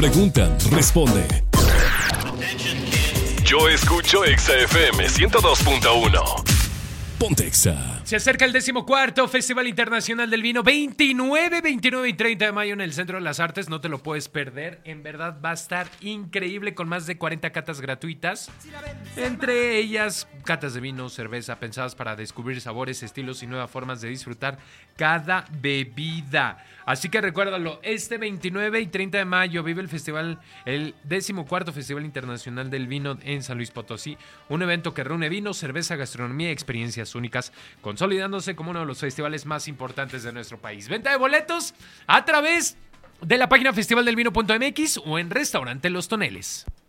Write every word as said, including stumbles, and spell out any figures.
Preguntan, responde. Yo escucho Exa F M ciento dos punto uno. Ponte Exa. Se acerca el decimocuarto Festival Internacional del Vino, veintinueve, veintinueve y treinta de mayo en el Centro de las Artes. No te lo puedes perder. En verdad va a estar increíble con más de cuarenta catas gratuitas. Entre ellas, catas de vino, cerveza, pensadas para descubrir sabores, estilos y nuevas formas de disfrutar cada bebida. Así que recuérdalo, este veintinueve y treinta de mayo vive el festival, el decimocuarto Festival Internacional del Vino en San Luis Potosí. Un evento que reúne vino, cerveza, gastronomía y experiencias únicas, consolidándose como uno de los festivales más importantes de nuestro país. Venta de boletos a través de la página festival del vino punto m x o en Restaurante Los Toneles.